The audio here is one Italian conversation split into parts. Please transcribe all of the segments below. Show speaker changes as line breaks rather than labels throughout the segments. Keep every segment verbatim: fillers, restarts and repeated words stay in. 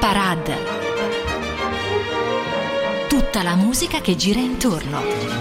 Parade. Tutta la musica che gira intorno.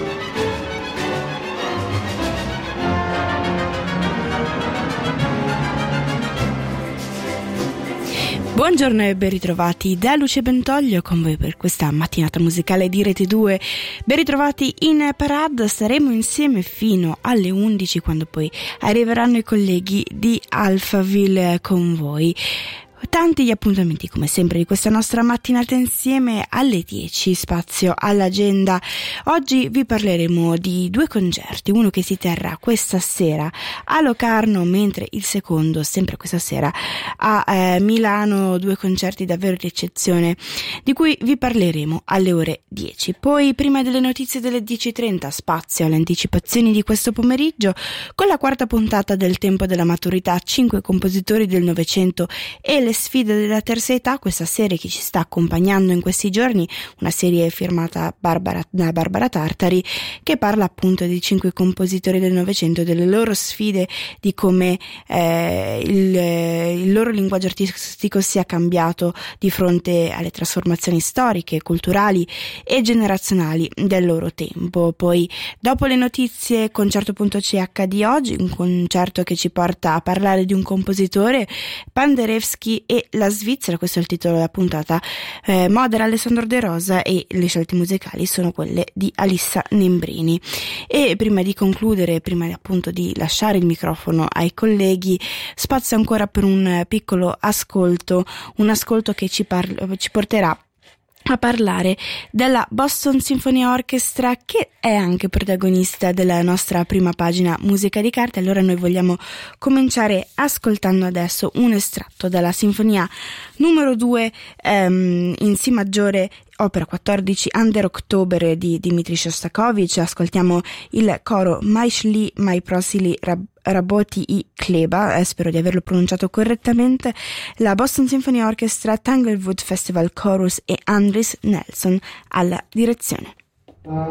Buongiorno e ben ritrovati da Luce Bentoglio con voi per questa mattinata musicale di Rete due. Ben ritrovati in Parade, staremo insieme fino alle undici quando poi arriveranno i colleghi di Alphaville con voi. Tanti gli appuntamenti come sempre di questa nostra mattinata insieme. Alle dieci spazio all'agenda. Oggi vi parleremo di due concerti, uno che si terrà questa sera a Locarno, mentre il secondo sempre questa sera a eh, Milano, due concerti davvero di eccezione di cui vi parleremo alle ore dieci. Poi prima delle notizie delle dieci e trenta spazio alle anticipazioni di questo pomeriggio con la quarta puntata del Tempo della Maturità, cinque compositori del Novecento e le sfide della terza età, questa serie che ci sta accompagnando in questi giorni, una serie firmata Barbara, da Barbara Tartari, che parla appunto di cinque compositori del Novecento, delle loro sfide, di come eh, il, il loro linguaggio artistico sia cambiato di fronte alle trasformazioni storiche, culturali e generazionali del loro tempo. Poi dopo le notizie concerto.ch di oggi, un concerto che ci porta a parlare di un compositore, Penderecki e la Svizzera, questo è il titolo della puntata. eh, Modera Alessandro De Rosa e le scelte musicali sono quelle di Alissa Nembrini. E prima di concludere, prima appunto di lasciare il microfono ai colleghi, spazio ancora per un piccolo ascolto, un ascolto che ci, par- ci porterà a parlare della Boston Symphony Orchestra, che è anche protagonista della nostra prima pagina Musica di Carta. Allora noi vogliamo cominciare ascoltando adesso un estratto dalla sinfonia numero due ehm, in Si maggiore, opera quattordici, Under October di Dmitri Shostakovich. Ascoltiamo il coro Mai Shli, Mai Prosili Rab- Raboti i Kleba, eh, spero di averlo pronunciato correttamente, la Boston Symphony Orchestra, Tanglewood Festival Chorus e Andris Nelson alla direzione.